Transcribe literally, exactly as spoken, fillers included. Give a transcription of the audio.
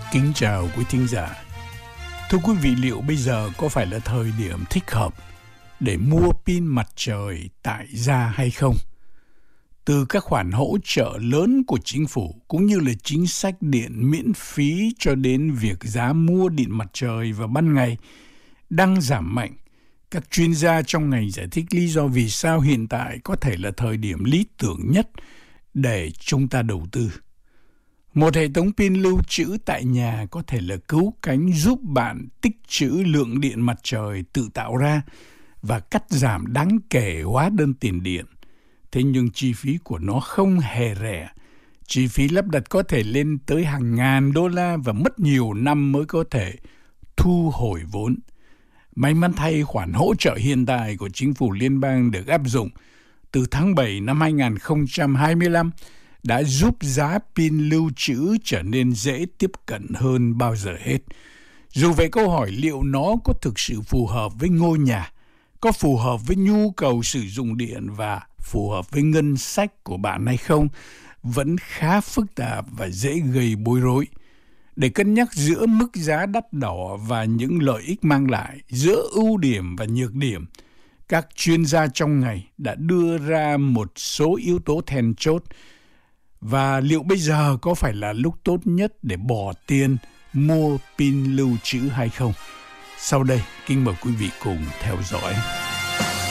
Kính chào quý thính giả. Thưa quý vị, liệu bây giờ có phải là thời điểm thích hợp để mua pin mặt trời tại gia hay không? Từ các khoản hỗ trợ lớn của chính phủ cũng như là chính sách điện miễn phí cho đến việc giá mua điện mặt trời vào ban ngày đang giảm mạnh, các chuyên gia trong ngành giải thích lý do vì sao hiện tại có thể là thời điểm lý tưởng nhất để chúng ta đầu tư. Một hệ thống pin lưu trữ tại nhà có thể là cứu cánh giúp bạn tích trữ lượng điện mặt trời tự tạo ra và cắt giảm đáng kể hóa đơn tiền điện. Thế nhưng chi phí của nó không hề rẻ. Chi phí lắp đặt có thể lên tới hàng ngàn đô la và mất nhiều năm mới có thể thu hồi vốn. May mắn thay, khoản hỗ trợ hiện tại của chính phủ liên bang được áp dụng từ tháng bảy năm hai nghìn không trăm hai mươi lăm đã giúp giá pin lưu trữ trở nên dễ tiếp cận hơn bao giờ hết. Dù vậy, câu hỏi liệu nó có thực sự phù hợp với ngôi nhà, có phù hợp với nhu cầu sử dụng điện và phù hợp với ngân sách của bạn hay không, vẫn khá phức tạp và dễ gây bối rối. Để cân nhắc giữa mức giá đắt đỏ và những lợi ích mang lại, giữa ưu điểm và nhược điểm, các chuyên gia trong ngành đã đưa ra một số yếu tố then chốt. Và liệu bây giờ có phải là lúc tốt nhất để bỏ tiền mua pin lưu trữ hay không? Sau đây, kính mời quý vị cùng theo dõi.